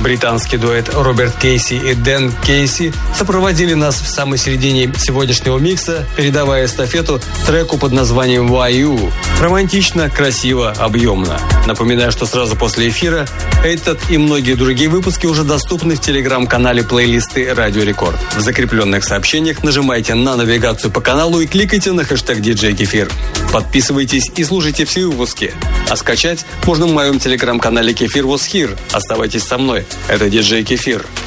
Британский дуэт Роберт Кейси и Дэн Кейси сопроводили нас в самой середине сегодняшнего микса, передавая эстафету треку под названием «Why You». Романтично, красиво, объемно. Напоминаю, что сразу после эфира этот и многие другие выпуски уже доступны в телеграм-канале плейлисты «Радио Рекорд». В закрепленных сообщениях нажимайте на навигацию по каналу и кликайте на хэштег «DJ Кефир». Подписывайтесь и слушайте все выпуски. А скачать можно в моем телеграм-канале «Кефир was here». Оставайтесь со мной. Это DJ Кефир.